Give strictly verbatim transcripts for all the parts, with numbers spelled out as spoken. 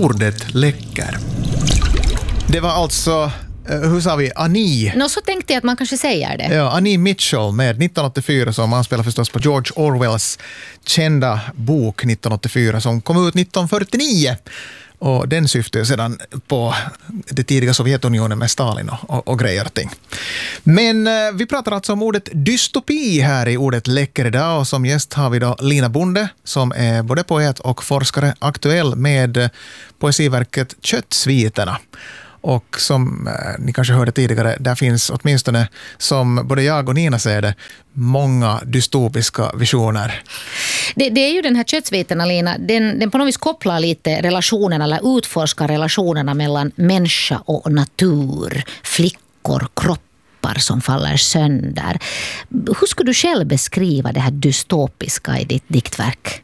ordet läcker. Det var alltså, hur sa vi, Annie? Nå, så tänkte jag att man kanske säger det. Ja, Annie Mitchell med nitton åttiofyra som anspelar förstås på George Orwells kända bok nitton åttiofyra som kom ut nitton fyrtionio. Och den syftar ju sedan på det tidiga Sovjetunionen med Stalin och, och, och grejer och ting. Men eh, vi pratar alltså om ordet dystopi här i ordet läcker idag, och som gäst har vi då Lina Bonde som är både poet och forskare, aktuell med poesiverket Köttsviterna. Och som eh, ni kanske hörde tidigare, där finns åtminstone, som både jag och Nina ser det, många dystopiska visioner. Det, det är ju den här Köttsviterna, Lina, den, den på något vis kopplar lite relationerna eller utforskar relationerna mellan människa och natur, flickor, kroppar som faller sönder. Hur skulle du själv beskriva det här dystopiska i ditt diktverk?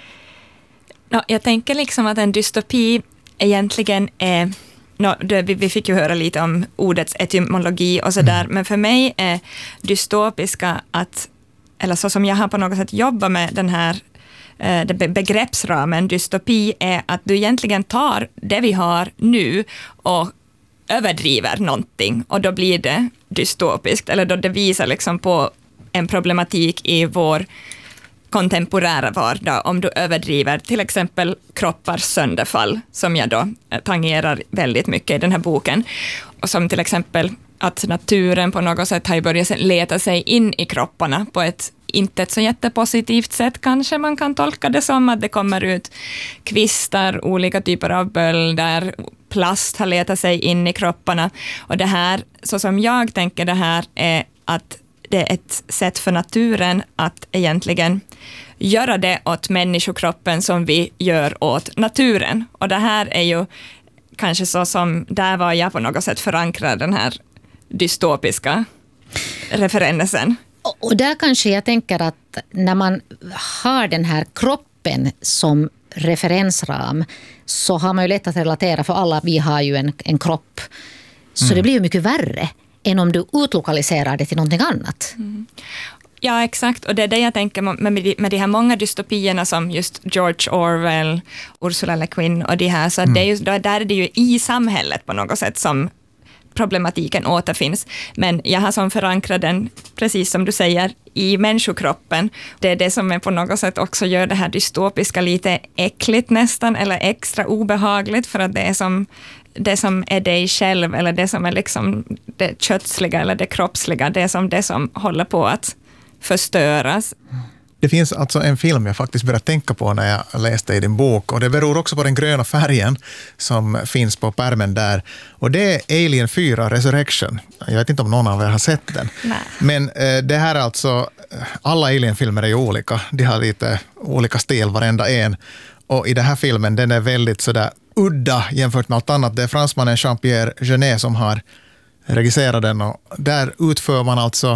Ja, jag tänker liksom att en dystopi egentligen är... No, det, vi, vi fick ju höra lite om ordets etymologi och sådär, mm. men för mig är dystopiska att, eller så som jag har på något sätt jobbat med den här eh, begreppsramen, dystopi, är att du egentligen tar det vi har nu och överdriver någonting, och då blir det dystopiskt, eller då det visar liksom på en problematik i vår kontemporära vardag, om du överdriver till exempel kroppars sönderfall, som jag då tangerar väldigt mycket i den här boken, och som till exempel att naturen på något sätt har börjat leta sig in i kropparna på ett inte ett så jättepositivt sätt, kanske man kan tolka det som, att det kommer ut kvistar, olika typer av bölder, plast har letat sig in i kropparna, och det här, så som jag tänker det här, är att det är ett sätt för naturen att egentligen göra det åt människokroppen som vi gör åt naturen. Och det här är ju kanske så som, där var jag på något sätt förankrad den här dystopiska referensen. Och där kanske jag tänker att när man har den här kroppen som referensram, så har man ju lätt att relatera, för alla vi har ju en, en kropp. Så mm. det blir ju mycket värre än om du utlokaliserar det till någonting annat. Mm. Ja, exakt. Och det är det jag tänker med, med de här många dystopierna som just George Orwell, Ursula Le Guin och de här. Så mm. det är ju, där är det ju i samhället på något sätt som problematiken återfinns. Men jag har som förankrat den, precis som du säger, i människokroppen. Det är det som är på något sätt också gör det här dystopiska lite äckligt nästan, eller extra obehagligt, för att det är som det som är dig själv, eller det som är liksom det kötsliga eller det kroppsliga, det är som det som håller på att förstöras. Det finns alltså en film jag faktiskt började tänka på när jag läste i din bok, och det beror också på den gröna färgen som finns på pärmen där, och det är Alien fyra Resurrection. Jag vet inte om någon av er har sett den. Nej. Men eh, det här är alltså, alla Alien-filmer är ju olika, de har lite olika stil varenda en, och i den här filmen den är väldigt sådär udda jämfört med allt annat. Det är fransmannen Jean-Pierre Jeunet som har regisserat den, och där utför man alltså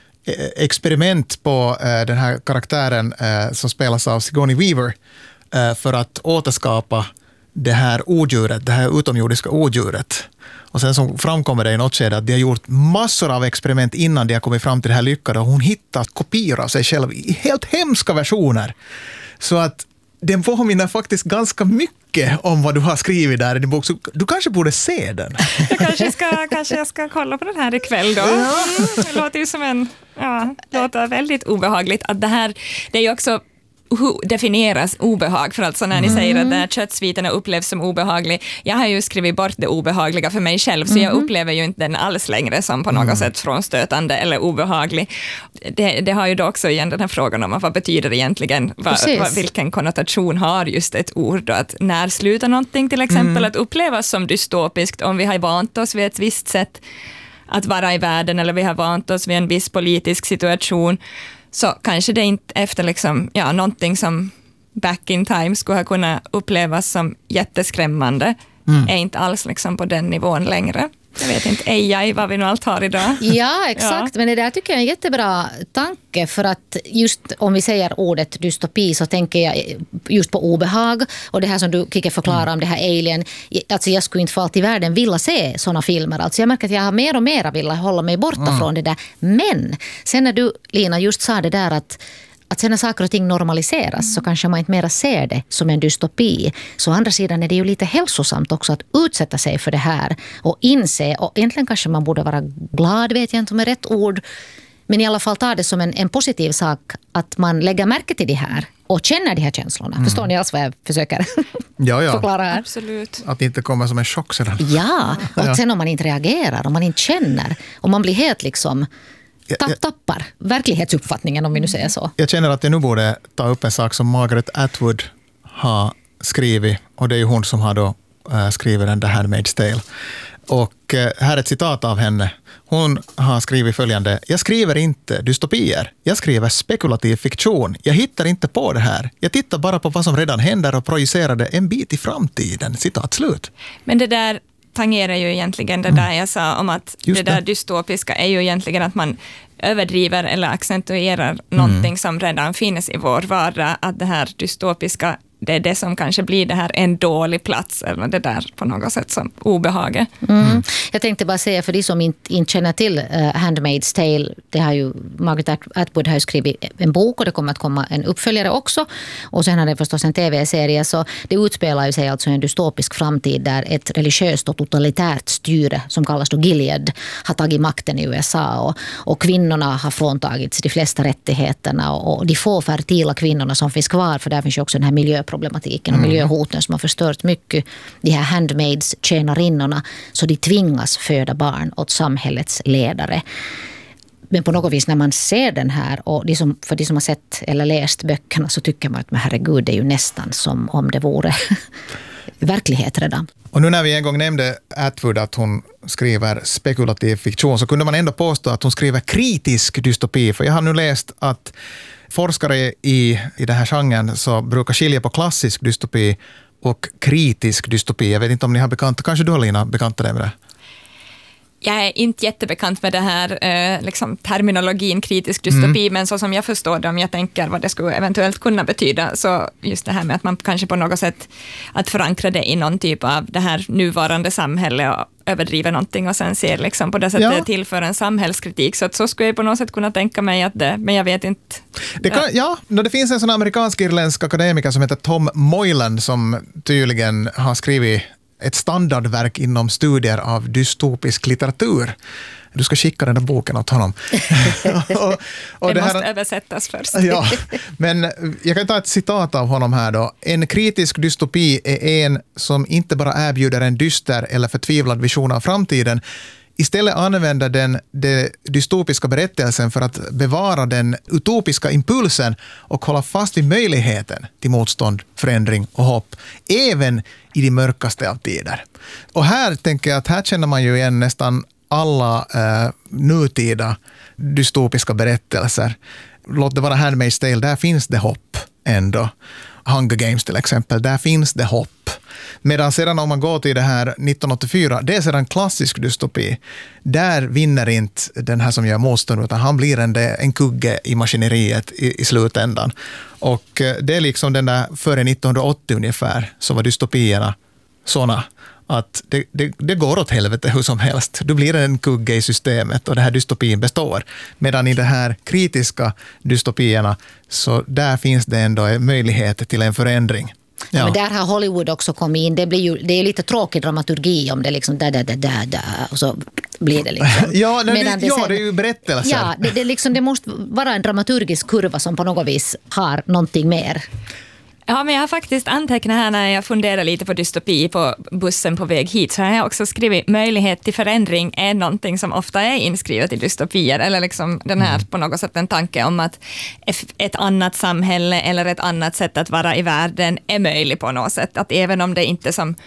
experiment på eh, den här karaktären eh, som spelas av Sigourney Weaver eh, för att återskapa det här odjuret, det här utomjordiska odjuret. Och sen så framkommer det i något skede att de har gjort massor av experiment innan de har kommit fram till det här lyckade, och hon hittar kopior av sig själv i helt hemska versioner. Så att den påminner faktiskt ganska mycket om vad du har skrivit där i din bok. Så du kanske borde se den. Jag kanske, ska, kanske jag ska kolla på den här ikväll då. Mm, det låter ju som en... Ja, det låter väldigt obehagligt. Att det här, det är ju också... Hur definieras obehag? För alltså när ni mm. säger att den här köttsviterna upplevs som obehaglig. Jag har ju skrivit bort det obehagliga för mig själv, så mm. jag upplever ju inte den alls längre som på något mm. sätt frånstötande eller obehaglig. Det, det har ju då också igen den här frågan om vad betyder egentligen, vad, vad, vilken konnotation har just ett ord, och att när slutar någonting till exempel mm. att upplevas som dystopiskt, om vi har vant oss vid ett visst sätt att vara i världen, eller vi har vant oss vid en viss politisk situation, så kanske det inte efter liksom, ja, någonting som back in time skulle ha kunnat upplevas som jätteskrämmande mm. är inte alls liksom på den nivån längre. Jag vet inte, A I, vad vi nu allt har idag. Ja, exakt. Ja. Men det där tycker jag är en jättebra tanke, för att just om vi säger ordet dystopi så tänker jag just på obehag, och det här som du Kike förklarar om det här Alien. Alltså jag skulle inte för allt i världen vilja se sådana filmer. Alltså jag märker att jag har mer och mer vilja hålla mig borta mm. från det där. Men sen när du, Lina, just sa det där att att sen när saker och ting normaliseras så kanske man inte mera ser det som en dystopi. Så å andra sidan är det ju lite hälsosamt också att utsätta sig för det här och inse, och egentligen kanske man borde vara glad, vet jag inte om är rätt ord, men i alla fall ta det som en, en positiv sak att man lägger märke till det här och känner de här känslorna. Mm. Förstår ni alls vad jag försöker ja, ja. förklara här? Absolut. Att det inte kommer som en chock sedan. Ja, och att sen om man inte reagerar, om man inte känner, om man blir helt liksom tapp, tappar verklighetsuppfattningen, om vi nu säger så. Jag känner att jag nu borde ta upp en sak som Margaret Atwood har skrivit, och det är ju hon som har då äh, skrivit den The Handmaid's Tale. Och äh, här är ett citat av henne. Hon har skrivit följande: jag skriver inte dystopier, jag skriver spekulativ fiktion. Jag hittar inte på det här. Jag tittar bara på vad som redan händer och projicerar det en bit i framtiden. Citat slut. Men det där tangerar ju egentligen det där jag sa om att Just det där det. dystopiska är ju egentligen att man överdriver eller accentuerar mm. någonting som redan finns i vår vardag, att det här dystopiska, det är det som kanske blir det här en dålig plats eller det där på något sätt som obehag. Mm. Mm. Jag tänkte bara säga för de som inte, inte känner till uh, Handmaid's Tale, det har ju Margaret Atwood har ju skrivit en bok och det kommer att komma en uppföljare också, och sen har det förstås en tv-serie, så det utspelar ju sig alltså i en dystopisk framtid där ett religiöst och totalitärt styre som kallas då Gilead har tagit makten i U S A, och, och kvinnorna har fråntagits de flesta rättigheterna, och, och de få fertila kvinnorna som finns kvar, för där finns ju också den här miljöproblematiken och miljöhoten som har förstört mycket. De här handmaids, tjänarinnorna, så de tvingas föda barn åt samhällets ledare. Men på något vis när man ser den här, och de som, för de som har sett eller läst böckerna, så tycker man att men herregud, det är ju nästan som om det vore verklighet redan. Och nu när vi en gång nämnde Atwood att hon skriver spekulativ fiktion, så kunde man ändå påstå att hon skriver kritisk dystopi. För jag har nu läst att forskare i, i den här genren så brukar skilja på klassisk dystopi och kritisk dystopi. Jag vet inte om ni har bekant, kanske du har Lina bekanta dig med det? Jag är inte jättebekant med det här eh, liksom terminologin kritisk dystopi, mm. men så som jag förstår det, om jag tänker vad det skulle eventuellt kunna betyda, så just det här med att man kanske på något sätt att förankra det i någon typ av det här nuvarande samhälle och överdriva någonting och sen ser liksom på det sättet ja. tillför en samhällskritik, så att så skulle jag på något sätt kunna tänka mig att det, men jag vet inte. Det kan, ja, det finns en sån amerikansk-irländsk akademiker som heter Tom Moylan som tydligen har skrivit ett standardverk inom studier av dystopisk litteratur. Du ska skicka den där boken åt honom. och, och det, det måste här, översättas först. ja, men jag kan ta ett citat av honom här då. En kritisk dystopi är en som inte bara erbjuder en dyster eller förtvivlad vision av framtiden. Istället använder den den dystopiska berättelsen för att bevara den utopiska impulsen och hålla fast vid möjligheten till motstånd, förändring och hopp, även i de mörkaste av tider. Och här tänker jag att här känner man ju igen nästan alla eh, nutida dystopiska berättelser. Låt det vara Handmaid's Tale, där finns det hopp ändå. Hunger Games till exempel, där finns det hopp. Medan sedan om man går till det här nittonhundraåttiofyra, det är sedan klassisk dystopi. Där vinner inte den här som gör motstånd, utan han blir en, en kugge i maskineriet i, i slutändan. Och det är liksom den där före nittonhundraåttio ungefär, så var dystopierna såna att det, det, det går åt helvete hur som helst. Du blir en kugge i systemet och det här dystopin består. Medan i de här kritiska dystopierna, så där finns det ändå möjlighet till en förändring. Ja. Men där har Hollywood också kommit in. Det blir ju, det är lite tråkig dramaturgi om det liksom där, där, där, där, där och så blir det liksom. ja, det, det, det, ja, sen, det är ju berättelser. Ja, det, det, liksom, det måste vara en dramaturgisk kurva som på något vis har någonting mer. Ja, men jag har faktiskt antecknat här när jag funderar lite på dystopi på bussen på väg hit, så har jag också skrivit möjlighet till förändring är någonting som ofta är inskrivet i dystopier, eller liksom den här på något sätt en tanke om att ett annat samhälle eller ett annat sätt att vara i världen är möjligt på något sätt, att även om det inte är som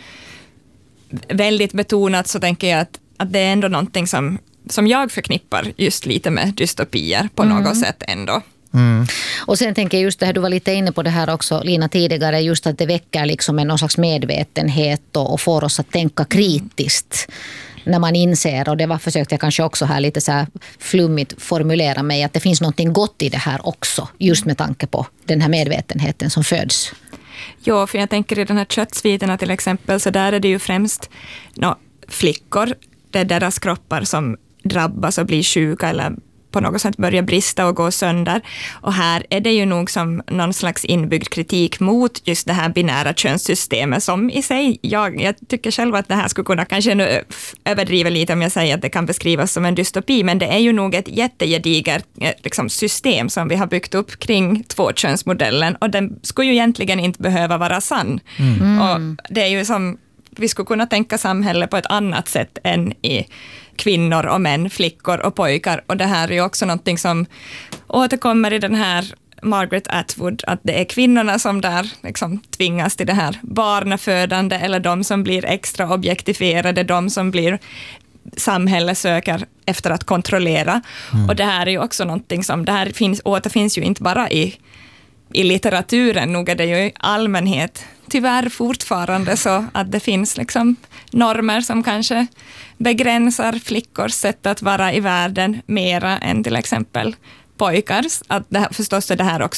väldigt betonat, så tänker jag att, att det är ändå någonting som, som jag förknippar just lite med dystopier på mm. något sätt ändå. Mm. Och sen tänker jag just det här, du var lite inne på det här också Lina tidigare, just att det väcker liksom en någon slags medvetenhet och, och får oss att tänka kritiskt när man inser, och det var försökte jag kanske också här lite så här flummigt formulera mig, att det finns någonting gott i det här också, just med tanke på den här medvetenheten som föds. Ja, för jag tänker i den här köttsviterna till exempel, så där är det ju främst no, flickor, det är deras kroppar som drabbas och blir sjuka eller på något sätt börjar brista och gå sönder. Och här är det ju nog som någon slags inbyggd kritik mot just det här binära könssystemet som i sig, jag, jag tycker själv att det här skulle kunna kanske nu överdriva lite om jag säger att det kan beskrivas som en dystopi, men det är ju nog ett jättegediget liksom, system som vi har byggt upp kring tvåkönsmodellen, och den skulle ju egentligen inte behöva vara sann. Mm. Och det är ju som, vi skulle kunna tänka samhället på ett annat sätt än i kvinnor och män, flickor och pojkar, och det här är ju också någonting som återkommer i den här Margaret Atwood, att det är kvinnorna som där liksom tvingas till det här barnafödande, eller de som blir extra objektifierade, de som blir samhället söker efter att kontrollera. Mm. Och det här är ju också någonting som, det här finns, återfinns ju inte bara i, i litteraturen, nog är det ju i allmänhet tyvärr fortfarande så att det finns liksom normer som kanske begränsar flickors sätt att vara i världen mera än till exempel pojkars. Att det här, förstås är det här också